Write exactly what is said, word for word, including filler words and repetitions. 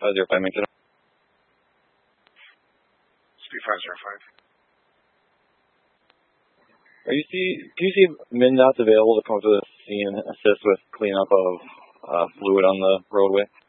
five zero five, make it. Speed five zero five. Are you see? Do you see MnDOT's available to come to the scene and assist with cleanup of uh, fluid on the roadway?